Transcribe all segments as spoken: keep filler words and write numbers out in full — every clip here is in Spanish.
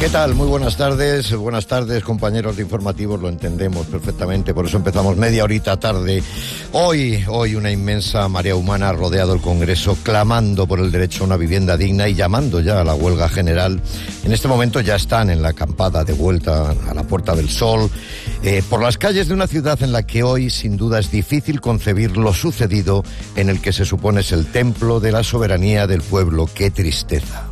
¿Qué tal? Muy buenas tardes, buenas tardes compañeros de informativos, lo entendemos perfectamente, por eso empezamos media horita tarde. Hoy, hoy una inmensa marea humana ha rodeado el Congreso clamando por el derecho a una vivienda digna y llamando ya a la huelga general. En este momento ya están en la acampada de vuelta a la Puerta del Sol, eh, por las calles de una ciudad en la que hoy sin duda es difícil concebir lo sucedido, en el que se supone es el templo de la soberanía del pueblo. ¡Qué tristeza!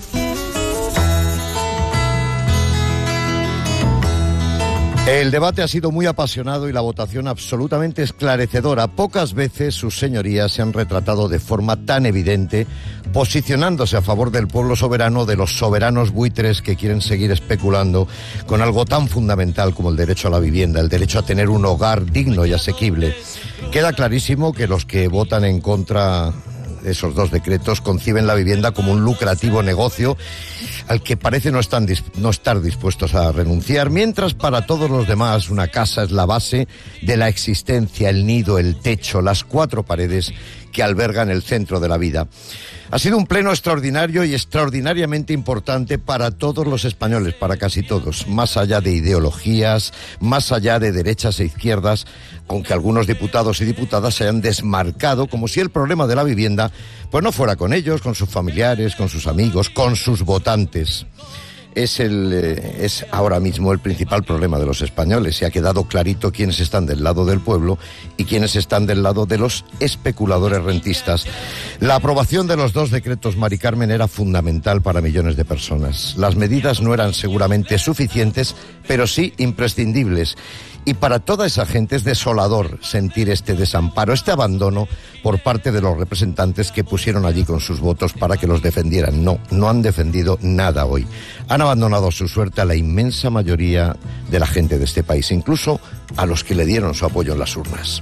El debate ha sido muy apasionado y la votación absolutamente esclarecedora. Pocas veces sus señorías se han retratado de forma tan evidente, posicionándose a favor del pueblo soberano, de los soberanos buitres que quieren seguir especulando con algo tan fundamental como el derecho a la vivienda, el derecho a tener un hogar digno y asequible. Queda clarísimo que los que votan en contra de esos dos decretos conciben la vivienda como un lucrativo negocio al que parece no, están, no estar dispuestos a renunciar, mientras para todos los demás una casa es la base de la existencia, el nido, el techo, las cuatro paredes que albergan el centro de la vida. Ha sido un pleno extraordinario y extraordinariamente importante para todos los españoles, para casi todos, más allá de ideologías, más allá de derechas e izquierdas, aunque algunos diputados y diputadas se hayan desmarcado como si el problema de la vivienda pues no fuera con ellos, con sus familiares, con sus amigos, con sus votantes. Es, el, eh, es ahora mismo el principal problema de los españoles. Se ha quedado clarito quiénes están del lado del pueblo y quiénes están del lado de los especuladores rentistas. La aprobación de los dos decretos, Mari Carmen, era fundamental para millones de personas. Las medidas no eran seguramente suficientes, pero sí imprescindibles. Y para toda esa gente es desolador sentir este desamparo, este abandono por parte de los representantes que pusieron allí con sus votos para que los defendieran. No, no han defendido nada hoy. Han abandonado su suerte a la inmensa mayoría de la gente de este país, incluso a los que le dieron su apoyo en las urnas.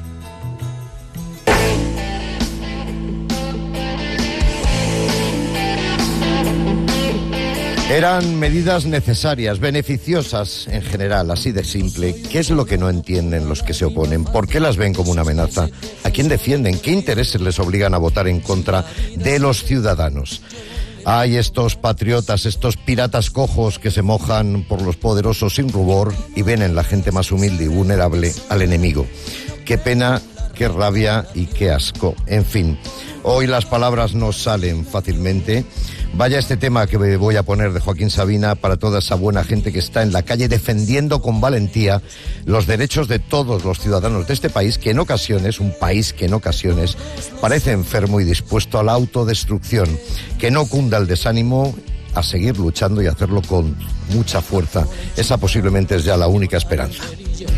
Eran medidas necesarias, beneficiosas en general, así de simple. ¿Qué es lo que no entienden los que se oponen? ¿Por qué las ven como una amenaza? ¿A quién defienden? ¿Qué intereses les obligan a votar en contra de los ciudadanos? Hay estos patriotas, estos piratas cojos que se mojan por los poderosos sin rubor y ven en la gente más humilde y vulnerable al enemigo. Qué pena, qué rabia y qué asco. En fin, hoy las palabras no salen fácilmente. Vaya este tema que me voy a poner de Joaquín Sabina para toda esa buena gente que está en la calle defendiendo con valentía los derechos de todos los ciudadanos de este país, que en ocasiones, un país que en ocasiones parece enfermo y dispuesto a la autodestrucción. Que no cunda el desánimo, a seguir luchando y hacerlo con mucha fuerza. Esa posiblemente es ya la única esperanza.